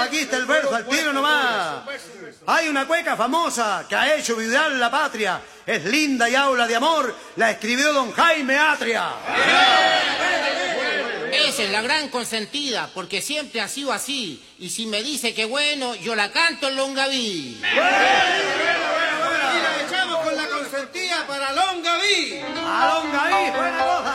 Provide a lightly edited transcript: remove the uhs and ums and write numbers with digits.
aquí está el verso, al tiro nomás. Hay una cueca famosa que ha hecho viudar la patria. Es linda y habla de amor. La escribió don Jaime Atria. Esa es la gran consentida, porque siempre ha sido así. Y si me dice que bueno, yo la canto en Longaví. Y la echamos con la consentida para Longaví. ¡A Longaví! ¡Buena cosa!